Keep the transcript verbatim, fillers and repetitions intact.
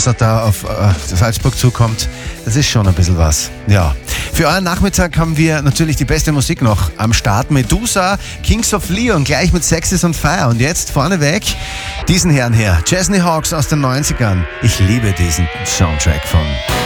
was da auf äh, Salzburg zukommt, das ist schon ein bisschen was. Ja. Für euren Nachmittag haben wir natürlich die beste Musik noch am Start. Medusa, Kings of Leon, gleich mit Sex is on Fire. Und jetzt vorneweg diesen Herrn her, Chesney Hawkes aus den neunzigern. Ich liebe diesen Soundtrack von